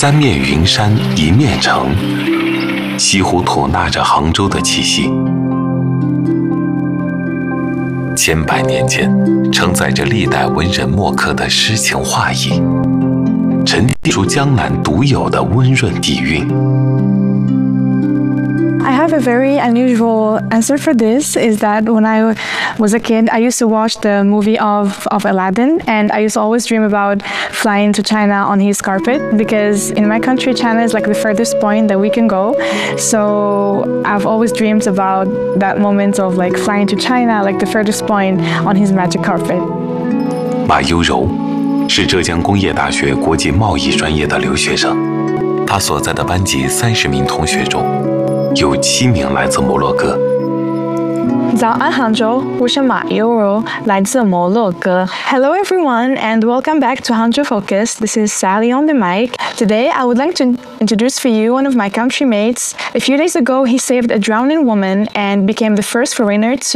三面云山一面城，西湖吐纳着杭州的气息。千百年间，承载着历代文人墨客的诗情画意，沉淀出江南独有的温润底蕴。 I have a very unusual answer for this, is that when I was a kid, I used to watch the movie of Aladdin, and I used to always dream about flying to China on his carpet, because in my country, China is like the furthest point that we can go. So I've always dreamed about that moment of like flying to China, like the furthest point on his magic carpet. 马优柔是浙江工业大学国际贸易专业的留学生，他所在的班级30名同学中，有7名来自摩洛哥。 早安杭州，我是马优柔，来自摩洛哥。Hello everyone and welcome back to Hangzhou Focus. This is Sally on the mic. Today I would like to introduce for you one of my country mates. A few days ago he saved a drowning woman and became the first foreigner to